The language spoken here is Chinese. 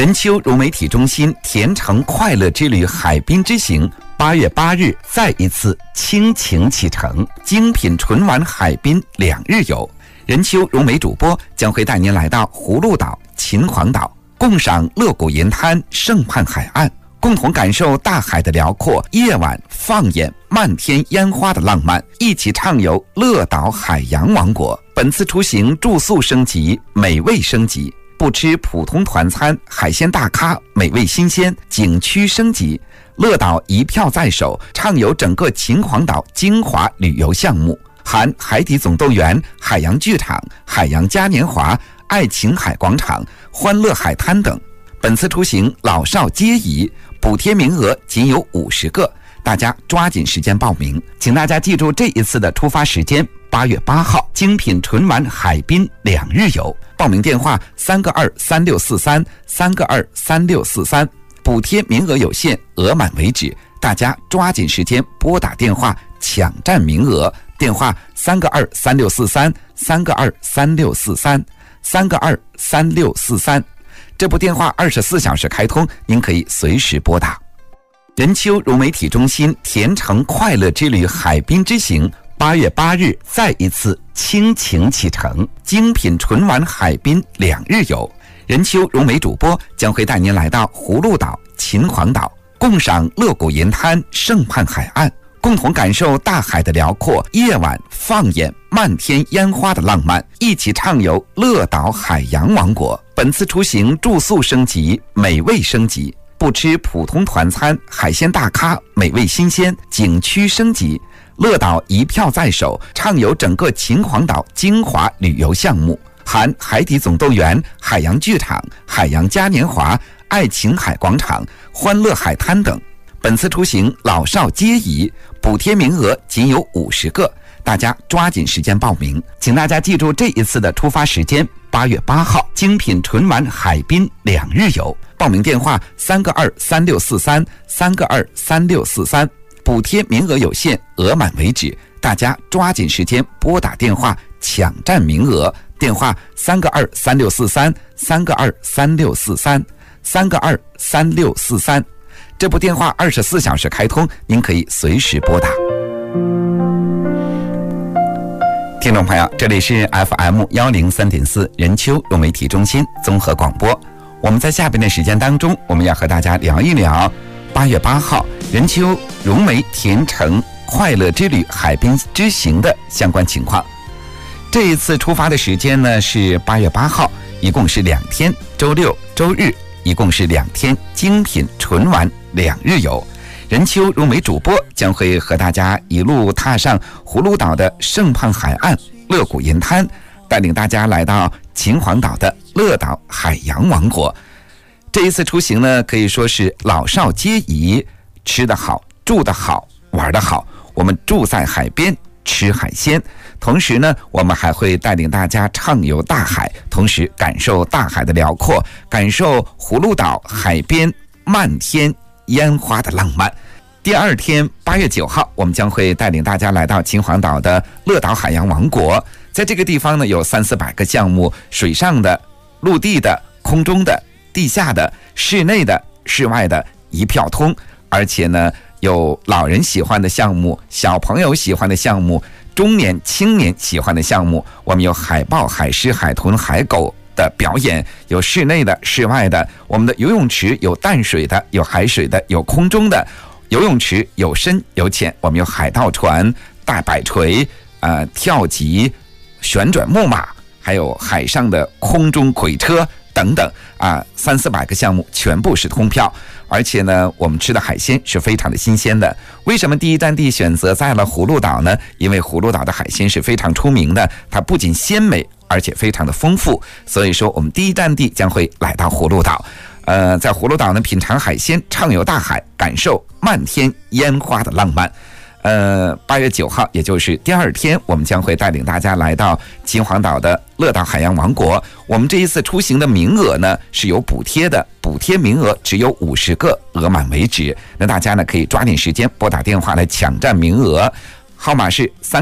任丘融媒体中心甜橙快乐之旅海滨之行8月8日再一次倾情启程，精品纯玩海滨2日游。任丘融媒主播将会带您来到葫芦岛、秦皇岛，共赏乐谷银滩、圣畔海岸，共同感受大海的辽阔，夜晚放眼漫天烟花的浪漫，一起畅游乐岛海洋王国。本次出行住宿升级，美味升级，不吃普通团餐，海鲜大咖，美味新鲜，景区升级。乐岛一票在手，畅游整个秦皇岛精华旅游项目，含海底总动员、海洋剧场、海洋嘉年华、爱琴海广场、欢乐海滩等。本次出行老少皆宜，补贴名额仅有50个，大家抓紧时间报名。请大家记住这一次的出发时间，8月8号，精品纯玩海滨2日游。报名电话3个23643 3个23643，补贴名额有限，额满为止，大家抓紧时间拨打电话抢占名额。电话3个23643 3个23643 3个23643。这部电话24小时开通，您可以随时拨打。任丘融媒体中心甜橙快乐之旅海滨之行8月8日再一次倾情启程，精品纯玩海滨2日游。任丘融媒主播将会带您来到葫芦岛、秦皇岛，共赏乐谷银滩、圣畔海岸，共同感受大海的辽阔，夜晚放眼漫天烟花的浪漫，一起畅游乐岛海洋王国。本次出行住宿升级，美味升级，不吃普通团餐，海鲜大咖，美味新鲜，景区升级。乐岛一票在手，畅游整个秦皇岛精华旅游项目，含海底总动员、海洋剧场、海洋嘉年华、爱琴海广场、欢乐海滩等。本次出行老少皆宜，补贴名额仅有50个，大家抓紧时间报名。请大家记住这一次的出发时间，8月8号，精品纯玩海滨2日游。报名电话3个23643 3个23643，补贴名额有限，额满为止，大家抓紧时间拨打电话抢占名额。电话3个23643 3个23643 3个23643。这部电话24小时开通，您可以随时拨打。听众朋友，这里是 FM103.4 任丘融媒体中心综合广播。我们在下边的时间当中，我们要和大家聊一聊8月8号任丘融媒甜橙快乐之旅海滨之行的相关情况。这一次出发的时间呢是8月8号，一共是2天，周六周日一共是2天，精品纯玩2日游。任丘融媒主播将会和大家一路踏上葫芦岛的圣畔海岸、乐谷银滩，带领大家来到秦皇岛的乐岛海洋王国。这一次出行呢，可以说是老少皆宜，吃得好，住得好，玩得好。我们住在海边，吃海鲜，同时呢，我们还会带领大家畅游大海，同时感受大海的辽阔，感受葫芦岛海边漫天烟花的浪漫。第二天8月9号，我们将会带领大家来到秦皇岛的乐岛海洋王国。在这个地方呢，有300-400个项目，水上的、陆地的、空中的、地下的、室内的、室外的，一票通。而且呢，有老人喜欢的项目，小朋友喜欢的项目，中年青年喜欢的项目。我们有海豹、海狮、海豚、海狗的表演，有室内的、室外的。我们的游泳池有淡水的，有海水的，有空中的。游泳池有深有浅，我们有海盗船、大摆锤、跳级、旋转木马，还有海上的空中轨车等等，300-400个项目全部是通票。而且呢，我们吃的海鲜是非常的新鲜的。为什么第一站地选择在了葫芦岛呢？因为葫芦岛的海鲜是非常出名的，它不仅鲜美，而且非常的丰富。所以说，我们第一站地将会来到葫芦岛。在葫芦岛呢，品尝海鲜，畅游大海，感受漫天烟花的浪漫。8月9号，也就是第二天，我们将会带领大家来到秦皇岛的乐岛海洋王国。我们这一次出行的名额呢是有补贴的，补贴名额只有50个，额满为止。那大家呢可以抓紧时间拨打电话来抢占名额，号码是